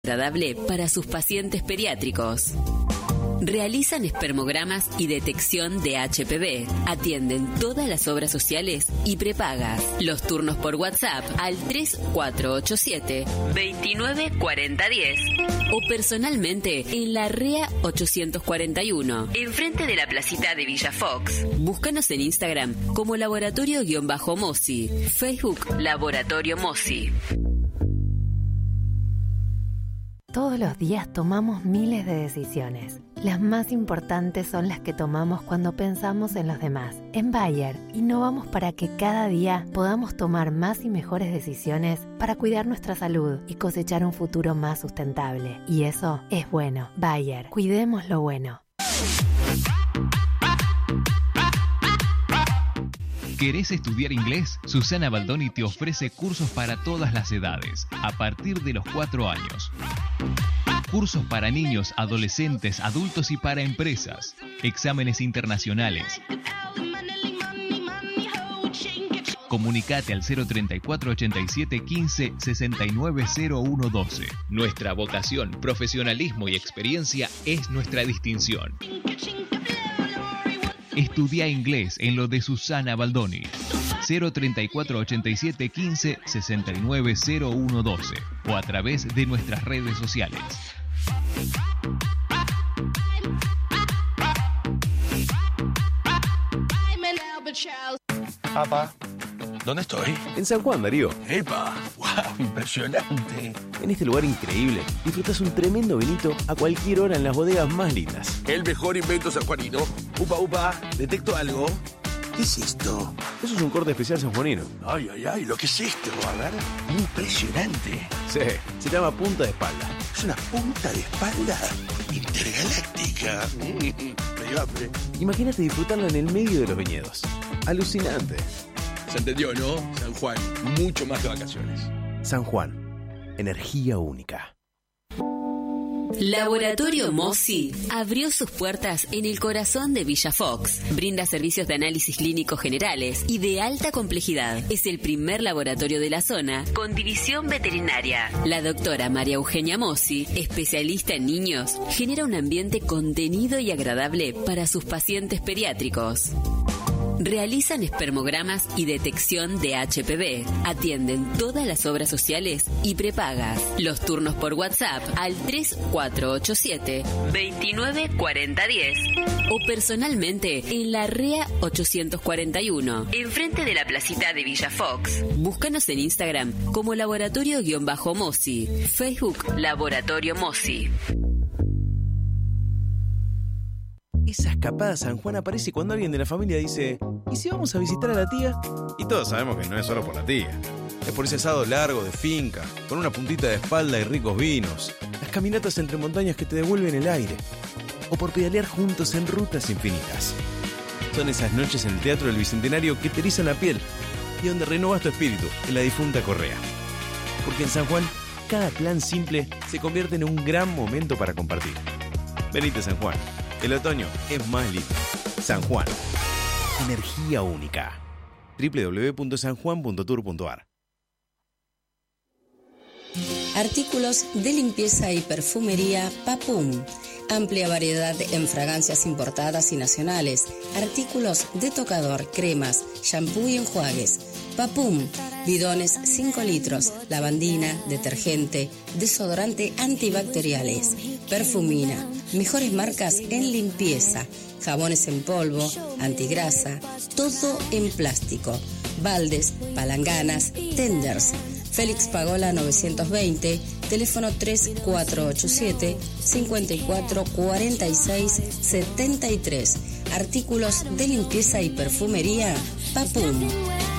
agradable para sus pacientes pediátricos. Realizan espermogramas y detección de HPV. Atienden todas las obras sociales y prepagas. Los turnos por WhatsApp al 3487-294010 o personalmente en la REA 841, enfrente de la placita de Villa Fox. Búscanos en Instagram como Laboratorio-Mosi, Facebook Laboratorio Mosi. Todos los días tomamos miles de decisiones. Las más importantes son las que tomamos cuando pensamos en los demás. En Bayer, innovamos para que cada día podamos tomar más y mejores decisiones para cuidar nuestra salud y cosechar un futuro más sustentable. Y eso es bueno. Bayer, cuidemos lo bueno. ¿Querés estudiar inglés? Susana Baldoni te ofrece cursos para todas las edades, a partir de los 4 años. Cursos para niños, adolescentes, adultos y para empresas. Exámenes internacionales. Comunicate al 034 87 15 69 01 12. Nuestra vocación, profesionalismo y experiencia es nuestra distinción. Estudia inglés en lo de Susana Baldoni. 034 87 15 69 01 12 o a través de nuestras redes sociales. Papá, ¿dónde estoy? En San Juan, Darío. ¡Epa! ¡Wow! Impresionante. En este lugar increíble disfrutas un tremendo vinito a cualquier hora en las bodegas más lindas. El mejor invento sanjuanino. Upa, upa, detecto algo. ¿Qué es esto? Eso es un corte especial sanjuanino. Ay, ay, ay, ¿lo que es esto? A ver, impresionante. Sí, se llama punta de espalda. ¿Es una punta de espalda intergaláctica? Me dio hambre. Imagínate disfrutarla en el medio de los viñedos. Alucinante. Se entendió, ¿no? San Juan, mucho más que vacaciones. San Juan, energía única. Laboratorio Mosi abrió sus puertas en el corazón de Villa Fox. Brinda servicios de análisis clínicos generales y de alta complejidad. Es el primer laboratorio de la zona con división veterinaria. La doctora María Eugenia Mosi, especialista en niños, genera un ambiente contenido y agradable para sus pacientes pediátricos. Realizan espermogramas y detección de HPV. Atienden todas las obras sociales y prepagas. Los turnos por WhatsApp al 3487-294010 o personalmente en la REA 841, enfrente de la placita de Villa Fox. Búscanos en Instagram como Laboratorio-Mosi, Facebook Laboratorio Mosi. Esa escapada a San Juan aparece cuando alguien de la familia dice: ¿y si vamos a visitar a la tía? Y todos sabemos que no es solo por la tía. Es por ese asado largo de finca, con una puntita de espalda y ricos vinos. Las caminatas entre montañas que te devuelven el aire. O por pedalear juntos en rutas infinitas. Son esas noches en el Teatro del Bicentenario que te erizan la piel y donde renovas tu espíritu en la difunta Correa. Porque en San Juan, cada plan simple se convierte en un gran momento para compartir. Venite a San Juan. El otoño es más lindo. San Juan. Energía única. www.sanjuan.tour.ar. Artículos de limpieza y perfumería Papum. Amplia variedad en fragancias importadas y nacionales. Artículos de tocador, cremas, shampoo y enjuagues. Papum. Bidones 5 litros, lavandina, detergente, desodorante antibacteriales, perfumina, mejores marcas en limpieza, jabones en polvo, antigrasa, todo en plástico, baldes, palanganas, tenders. Félix Pagola 920, teléfono 3487-544673. Artículos de limpieza y perfumería Papum.